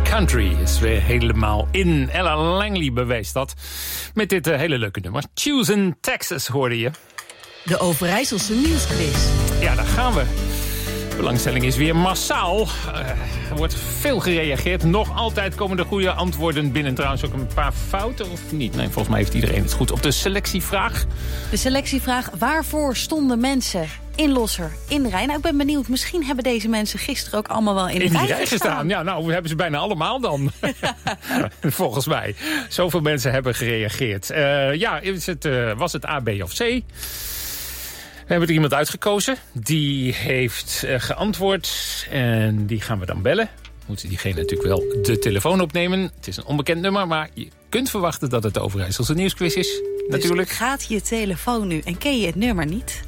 Country is weer helemaal in. Ella Langley bewees dat met dit hele leuke nummer. Choosing Texas hoorde je. De Overijsselse nieuwsquiz. Ja, daar gaan we. Belangstelling is weer massaal. Er wordt veel gereageerd. Nog altijd komen de goede antwoorden binnen. Trouwens ook een paar fouten, of niet? Nee, volgens mij heeft iedereen het goed. Op de selectievraag. De selectievraag, waarvoor stonden mensen in Losser in de rij? Nou, ik ben benieuwd, misschien hebben deze mensen gisteren ook allemaal wel in de rij gestaan. Ja, nou, we hebben ze bijna allemaal dan. Volgens mij. Zoveel mensen hebben gereageerd. Was het A, B of C? We hebben er iemand uitgekozen. Die heeft geantwoord. En die gaan we dan bellen. Moeten diegene natuurlijk wel de telefoon opnemen. Het is een onbekend nummer, maar je kunt verwachten dat het de Overijsselse nieuwsquiz is. Natuurlijk. Dus gaat je telefoon nu en ken je het nummer niet?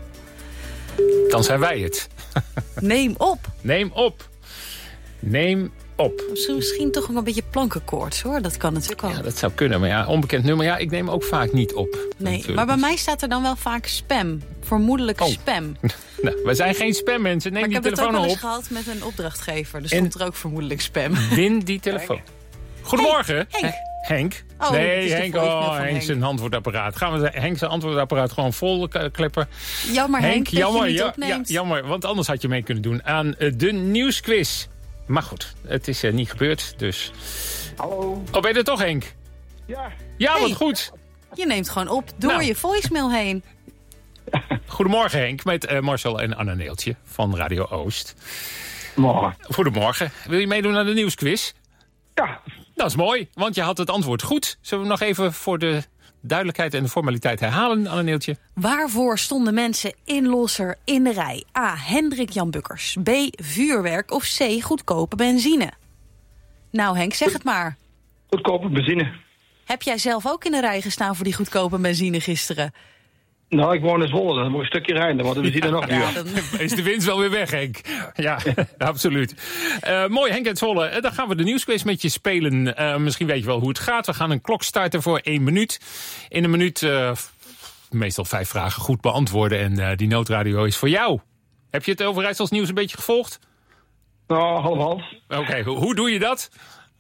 Dan zijn wij het. Neem op. Neem op. Neem op. Misschien toch een beetje plankenkoorts, hoor. Dat kan natuurlijk ook. Ja, dat zou kunnen. Maar ja, onbekend nummer. Ja, ik neem ook vaak niet op. Nee, natuurlijk. maar bij mij staat er dan wel vaak spam. Vermoedelijk spam. Nou, we zijn geen spammensen. Neem die telefoon op. Ik heb het ook wel eens gehad met een opdrachtgever. Dus stond er ook vermoedelijk spam. Win die telefoon. Goedemorgen. Hey, Henk. Oh, nee, Henk zijn antwoordapparaat. Gaan we Henk zijn antwoordapparaat gewoon vol klippen? Jammer, Henk, dat je niet opneemt. Jammer, want anders had je mee kunnen doen aan de nieuwsquiz. Maar goed, het is niet gebeurd, dus... Hallo. Oh, ben je er toch, Henk? Ja. Ja, wat goed. Je neemt gewoon op door je voicemail heen. Goedemorgen, Henk, met Marcel en Anna Neeltje van Radio Oost. Morgen. Goedemorgen. Wil je meedoen aan de nieuwsquiz? Ja. Dat is mooi, want je had het antwoord goed. Zullen we nog even voor de duidelijkheid en de formaliteit herhalen, Anna Neeltje? Waarvoor stonden mensen in Losser in de rij? A. Hendrik Jan Bukkers. B. Vuurwerk. Of C. Goedkope benzine. Nou, Henk, zeg het maar. Goedkope benzine. Heb jij zelf ook in de rij gestaan voor die goedkope benzine gisteren? Nou, ik woon in Zwolle, dan moet ik een stukje rijden, want de benzine nog duur. Dan is de winst wel weer weg, Henk. Ja, absoluut. Mooi, Henk uit Zwolle. Dan gaan we de nieuwsquiz met je spelen. Misschien weet je wel hoe het gaat. We gaan een klok starten voor 1 minuut. In een minuut meestal 5 vragen goed beantwoorden. En die noodradio is voor jou. Heb je het Overijssels nieuws een beetje gevolgd? Nou, half-half. Oké, hoe doe je dat?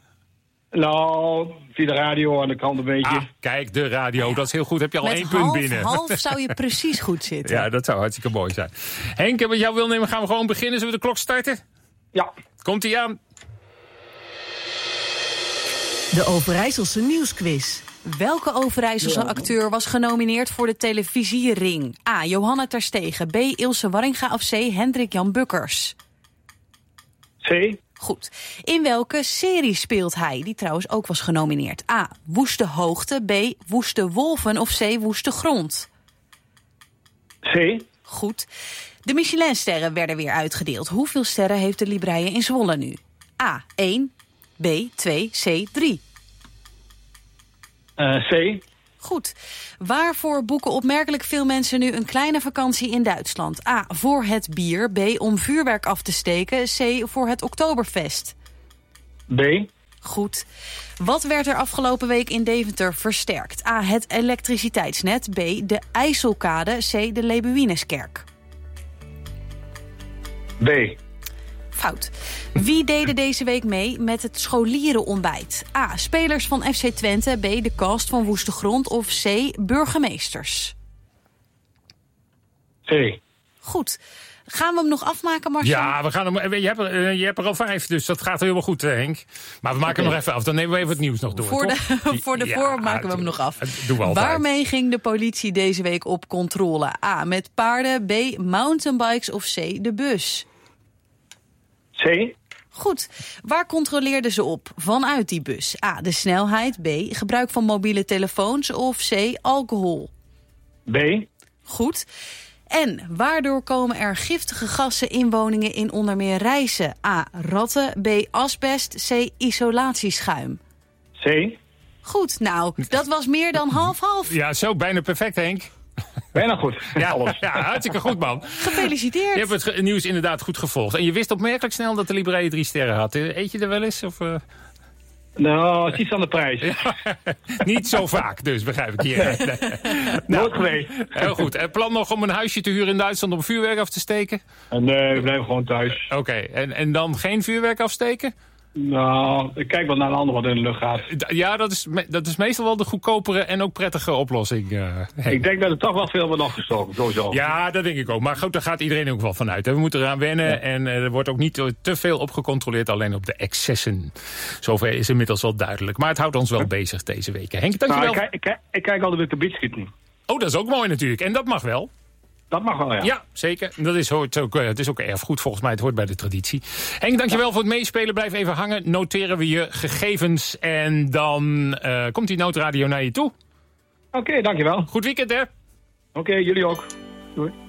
Nou, via de radio aan de kant een beetje. Ah, kijk, de radio, dat is heel goed. Heb je al 1 punt binnen. Half zou je precies goed zitten. Ja, dat zou hartstikke mooi zijn. Henk, met jou wil nemen, gaan we gewoon beginnen. Zullen we de klok starten? Ja. Komt-ie aan. De Overijsselse nieuwsquiz. Welke Overijsselse acteur was genomineerd voor de televisiering? A. Johanna Terstegen. B. Ilse Warringa. Of C. Hendrik Jan Bukkers. C. Goed. In welke serie speelt hij, die trouwens ook was genomineerd? A. Woeste Hoogte. B. Woeste Wolven. Of C. Woeste Grond. C. Goed. De Michelinsterren werden weer uitgedeeld. Hoeveel sterren heeft de Librije in Zwolle nu? A. 1. B. 2. C. 3. C. Goed. Waarvoor boeken opmerkelijk veel mensen nu een kleine vakantie in Duitsland? A. Voor het bier. B. Om vuurwerk af te steken. C. Voor het Oktoberfest. B. Goed. Wat werd er afgelopen week in Deventer versterkt? A. Het elektriciteitsnet. B. De IJsselkade. C. De Lebuinuskerk. B. Fout. Wie deden deze week mee met het scholierenontbijt? A. Spelers van FC Twente. B. De cast van Woeste Grond. Of C. Burgemeesters. C. Goed. Gaan we hem nog afmaken, Marcel? Ja, we gaan hem, je hebt er al 5, dus dat gaat helemaal goed, Henk. Maar we maken hem nog even af. Dan nemen we even het nieuws nog door. Voor de voor maken we hem nog af. Doen we altijd. Waarmee ging de politie deze week op controle? A. Met paarden. B. Mountainbikes. Of C. De bus. C. Goed. Waar controleerden ze op vanuit die bus? A. De snelheid. B. Gebruik van mobiele telefoons. Of C. Alcohol. B. Goed. En waardoor komen er giftige gassen in woningen in onder meer Rijssen? A. Ratten. B. Asbest. C. Isolatieschuim. C. Goed, nou, dat was meer dan half-half. Ja, zo bijna perfect, Henk. Bijna goed. Ja, hartstikke goed, man. Gefeliciteerd. Je hebt het nieuws inderdaad goed gevolgd. En je wist opmerkelijk snel dat de Librije 3 sterren had. Eet je er wel eens? Of, Nou, het is iets aan de prijs. Ja, niet zo vaak, dus begrijp ik hier. Nee. Nooit geweest. Heel goed. Plan nog om een huisje te huren in Duitsland om vuurwerk af te steken? Nee, we blijven gewoon thuis. Oké, en dan geen vuurwerk afsteken? Nou, ik kijk wel naar een ander wat in de lucht gaat. Ja, dat is meestal wel de goedkopere en ook prettige oplossing. Ik denk dat er toch wel veel wordt opgestoken, sowieso. Ja, dat denk ik ook. Maar goed, daar gaat iedereen ook wel vanuit. We moeten eraan wennen en er wordt ook niet te veel op gecontroleerd, alleen op de excessen. Zover is inmiddels wel duidelijk. Maar het houdt ons wel bezig deze week. Henk, dankjewel. Nou, ik kijk altijd weer gebiedsschieten. Oh, dat is ook mooi natuurlijk. En dat mag wel. Dat mag wel, ja. Ja, zeker. Het is ook erfgoed volgens mij. Het hoort bij de traditie. Henk, dankjewel voor het meespelen. Blijf even hangen. Noteren we je gegevens. En dan komt die Noordradio naar je toe. Oké, dankjewel. Goed weekend, hè? Oké, jullie ook. Doei.